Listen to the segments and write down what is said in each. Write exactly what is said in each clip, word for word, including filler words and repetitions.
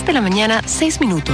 de la mañana, seis minutos.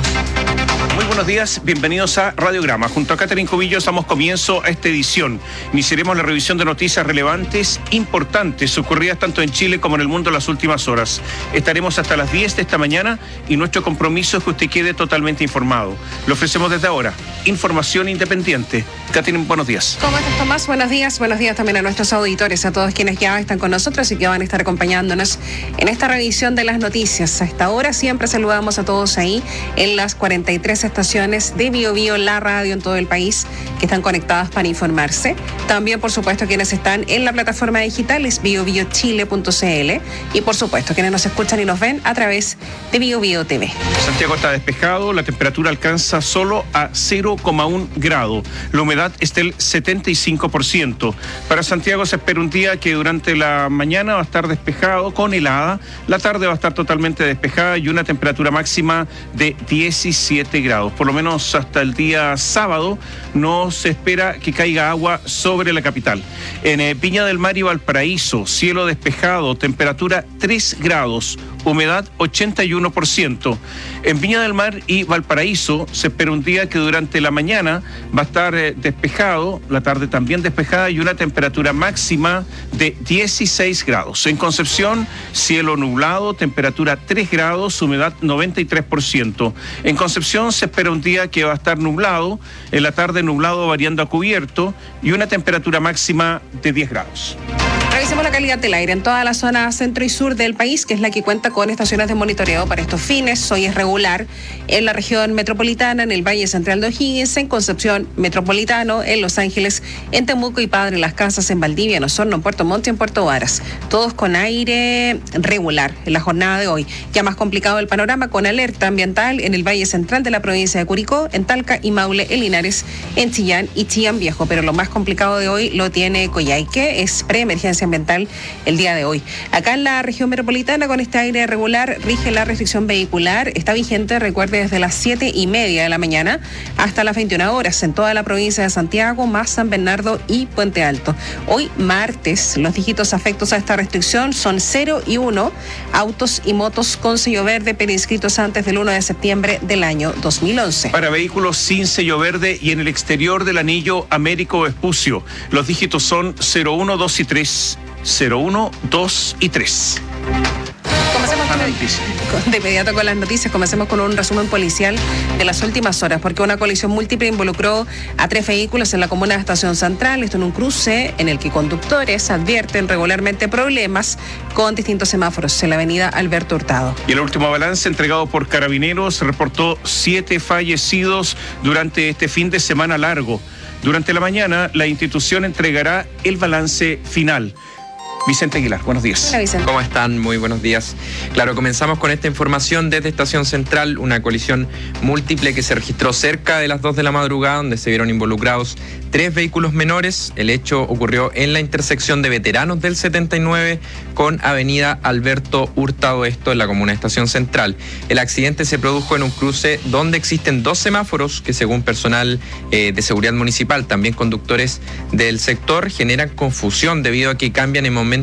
Muy buenos días, bienvenidos a Radiograma. Junto a Catherine Cubillos damos comienzo a esta edición. Iniciaremos la revisión de noticias relevantes, importantes, ocurridas tanto en Chile como en el mundo en las últimas horas. Estaremos hasta las diez de esta mañana y nuestro compromiso es que usted quede totalmente informado. Le ofrecemos desde ahora información independiente. Catherine, buenos días. ¿Cómo estás, Tomás? Buenos días. Buenos días también a nuestros auditores, a todos quienes ya están con nosotros y que van a estar acompañándonos en esta revisión de las noticias. A esta hora siempre saludamos a todos ahí en las cuarenta y tres estaciones de Bio Bio, la radio en todo el país, que están conectadas para informarse. También, por supuesto, quienes están en la plataforma digital es bio bio chile punto c l y, por supuesto, quienes nos escuchan y nos ven a través de Bio Bio T V. Santiago está despejado, la temperatura alcanza solo a cero coma uno grado. La humedad es del setenta y cinco por ciento. Para Santiago se espera un día que durante la mañana va a estar despejado con helada, la tarde va a estar totalmente despejada y una temperatura máxima de diecisiete grados. Por lo menos hasta el día sábado no se espera que caiga agua sobre la capital. En eh, Viña del Mar y Valparaíso, cielo despejado, temperatura tres grados, humedad ochenta y uno por ciento. En Viña del Mar y Valparaíso se espera un día que durante la mañana va a estar eh, despejado, la tarde también despejada y una temperatura máxima de dieciséis grados. En Concepción, cielo nublado, temperatura tres grados, humedad noventa y tres por ciento. En Concepción se espera un día que va a estar nublado, en la tarde nublado variando a cubierto y una temperatura máxima de diez grados. Revisemos la calidad del aire en toda la zona centro y sur del país, que es la que cuenta con estaciones de monitoreo para estos fines. Hoy es regular en la región metropolitana, en el Valle Central de O'Higgins, en Concepción Metropolitano, en Los Ángeles, en Temuco y Padre Las Casas, en Valdivia, en Osorno, en Puerto Montt y en Puerto Varas. Todos con aire regular en la jornada de hoy. Ya más complicado el panorama con alerta ambiental en el Valle Central de la provincia de Curicó, en Talca y Maule, en Linares, en Chillán y Chillán Viejo. Pero lo más complicado de hoy lo tiene Coyhaique, es preemergencia ambiental el día de hoy. Acá en la región metropolitana, con este aire regular, rige la restricción vehicular. Está vigente, recuerde, desde las siete y media de la mañana hasta las veintiuna horas en toda la provincia de Santiago, más San Bernardo y Puente Alto. Hoy, martes, los dígitos afectos a esta restricción son cero y uno, autos y motos con sello verde, pero inscritos antes del uno de septiembre del año dos mil once. Para vehículos sin sello verde y en el exterior del anillo Américo Vespucio, los dígitos son cero uno, dos y tres. cero uno, dos y tres. Comencemos con el, de inmediato con las noticias. Comencemos con un resumen policial de las últimas horas, porque una colisión múltiple involucró a tres vehículos en la comuna de Estación Central. Esto en un cruce en el que conductores advierten regularmente problemas con distintos semáforos en la avenida Alberto Hurtado. Y el último balance entregado por Carabineros reportó siete fallecidos durante este fin de semana largo. Durante la mañana, la institución entregará el balance final. Vicente Aguilar, buenos días. Hola, Vicente. ¿Cómo están? Muy buenos días. Claro, comenzamos con esta información desde Estación Central, una colisión múltiple que se registró cerca de las dos de la madrugada, donde se vieron involucrados tres vehículos menores. El hecho ocurrió en la intersección de Veteranos del setenta y nueve con avenida Alberto Hurtado, esto en la comuna de Estación Central. El accidente se produjo en un cruce donde existen dos semáforos que, según personal eh, de seguridad municipal, también conductores del sector, generan confusión debido a que cambian en momentos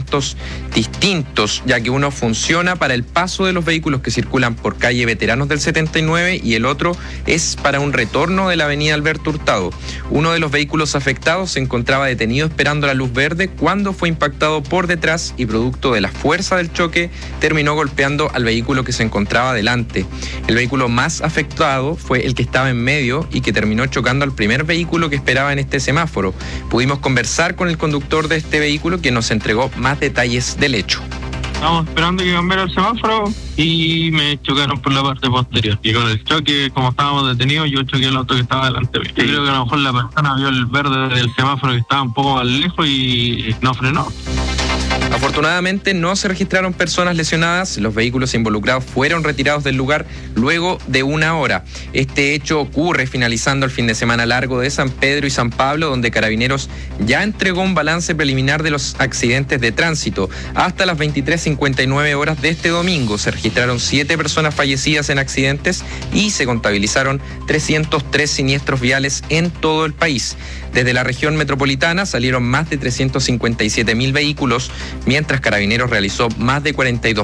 distintos, ya que uno funciona para el paso de los vehículos que circulan por calle Veteranos del setenta y nueve y el otro es para un retorno de la avenida Alberto Hurtado. Uno de los vehículos afectados se encontraba detenido esperando la luz verde cuando fue impactado por detrás y, producto de la fuerza del choque, terminó golpeando al vehículo que se encontraba delante. El vehículo más afectado fue el que estaba en medio y que terminó chocando al primer vehículo que esperaba en este semáforo. Pudimos conversar con el conductor de este vehículo, que nos entregó más detalles del hecho. Estábamos esperando que cambiara el semáforo y me chocaron por la parte posterior. Y con el choque, como estábamos detenidos, yo choqué el auto que estaba delante mío. Yo creo que a lo mejor la persona vio el verde del semáforo que estaba un poco más lejos y no frenó. Afortunadamente no se registraron personas lesionadas, los vehículos involucrados fueron retirados del lugar luego de una hora. Este hecho ocurre finalizando el fin de semana largo de San Pedro y San Pablo, donde Carabineros ya entregó un balance preliminar de los accidentes de tránsito. Hasta las veintitrés cincuenta y nueve horas de este domingo se registraron siete personas fallecidas en accidentes y se contabilizaron trescientos tres siniestros viales en todo el país. Desde la región metropolitana salieron más de trescientos cincuenta y siete mil vehículos, mientras Carabineros realizó más de cuarenta y dos